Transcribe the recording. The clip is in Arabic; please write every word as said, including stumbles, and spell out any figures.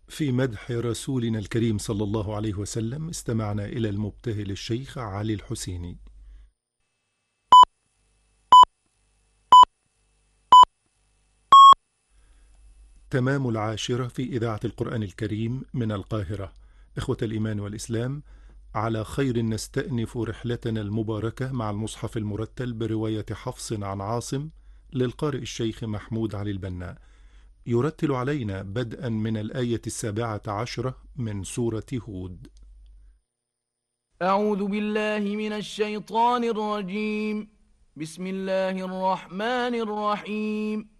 في مدح رسولنا الكريم صلى الله عليه وسلم استمعنا إلى المبتهل الشيخ علي الحسيني. تمام العاشرة في إذاعة القرآن الكريم من القاهرة. إخوة الإيمان والإسلام، على خير نستأنف رحلتنا المباركة مع المصحف المرتل برواية حفص عن عاصم للقارئ الشيخ محمود علي البنا. يرتل علينا بدءا من الآية السابعة عشرة من سورة هود. أعوذ بالله من الشيطان الرجيم. بسم الله الرحمن الرحيم.